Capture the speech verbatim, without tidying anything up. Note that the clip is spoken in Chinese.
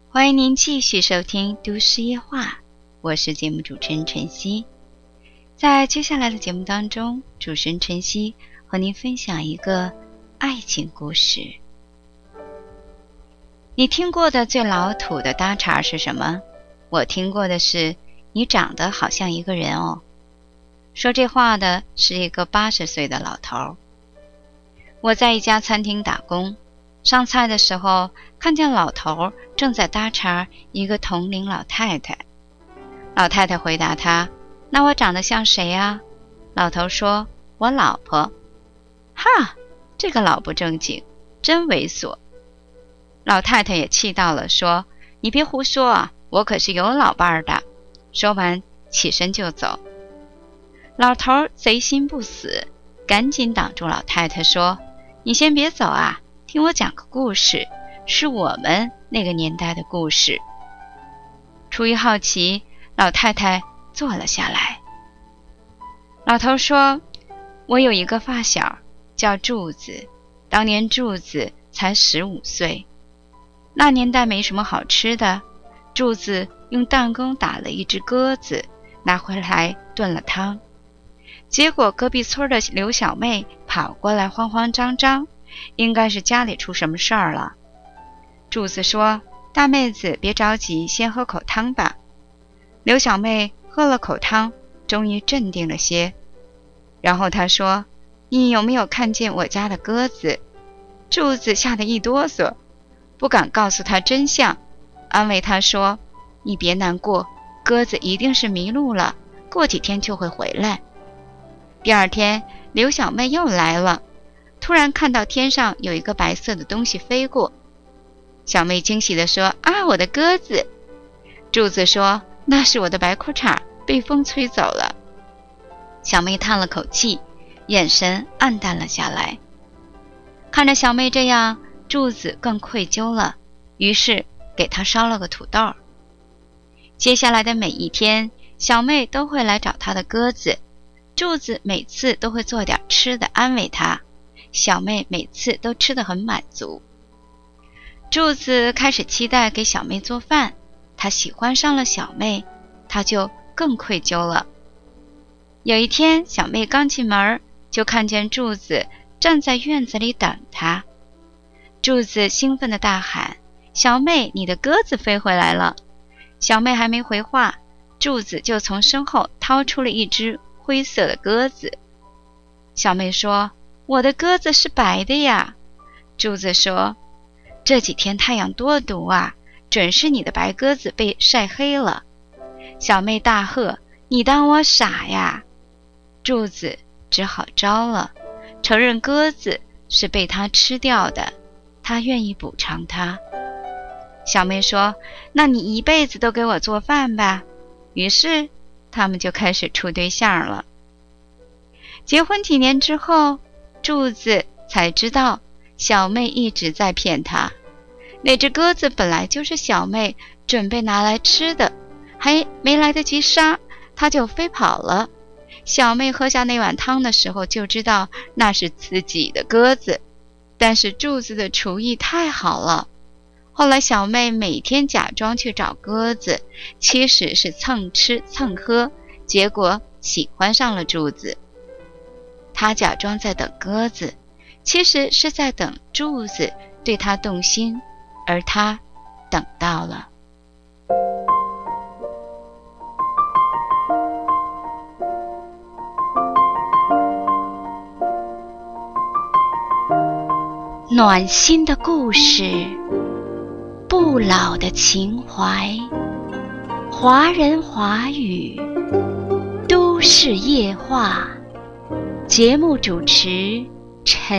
欢迎您继续收听都市夜话，我是节目主持人晨曦。在接下来的节目当中，主持人晨曦和您分享一个爱情故事。你听过的最老土的搭茬是什么？我听过的是你长得好像一个人哦。说这话的是一个八十岁的老头。我在一家餐厅打工，上菜的时候看见老头正在搭茬一个同龄老太太。老太太回答他：那我长得像谁啊？老头说：我老婆。哈，这个老不正经，真猥琐。老太太也气到了，说：你别胡说啊，我可是有老伴儿的。说完起身就走。老头贼心不死，赶紧挡住老太太说：你先别走啊，听我讲个故事，是我们那个年代的故事。出于好奇，老太太坐了下来。老头说：我有一个发小叫柱子，当年柱子才十五岁。那年代没什么好吃的，柱子用弹弓打了一只鸽子，拿回来炖了汤。结果隔壁村的刘小妹跑过来慌慌张张，应该是家里出什么事儿了。柱子说：大妹子别着急，先喝口汤吧。刘小妹喝了口汤，终于镇定了些。然后她说：你有没有看见我家的鸽子？柱子吓得一哆嗦，不敢告诉她真相，安慰她说：你别难过，鸽子一定是迷路了，过几天就会回来。第二天，刘小妹又来了，突然看到天上有一个白色的东西飞过。小妹惊喜地说：啊，我的鸽子。柱子说：那是我的白裤衩，被风吹走了。小妹叹了口气，眼神暗淡了下来。看着小妹这样，柱子更愧疚了，于是给她烧了个土豆。接下来的每一天，小妹都会来找她的鸽子，柱子每次都会做点吃的安慰她，小妹每次都吃得很满足。柱子开始期待给小妹做饭，他喜欢上了小妹，他就更愧疚了。有一天，小妹刚进门，就看见柱子站在院子里等她。柱子兴奋地大喊：小妹，你的鸽子飞回来了！小妹还没回话，柱子就从身后掏出了一只灰色的鸽子。小妹说：我的鸽子是白的呀。柱子说：这几天太阳多毒啊，准是你的白鸽子被晒黑了。小妹大喝：你当我傻呀？柱子只好招了，承认鸽子是被他吃掉的，他愿意补偿他。小妹说：那你一辈子都给我做饭吧。于是他们就开始处对象了。结婚几年之后，柱子才知道小妹一直在骗他。那只鸽子本来就是小妹准备拿来吃的，还没来得及杀，它就飞跑了。小妹喝下那碗汤的时候就知道那是自己的鸽子，但是柱子的厨艺太好了。后来小妹每天假装去找鸽子，其实是蹭吃蹭喝，结果喜欢上了柱子。她假装在等鸽子，其实是在等柱子对她动心，而她等到了。暖心的故事，不老的情怀，华人华语，都市夜话。节目主持陈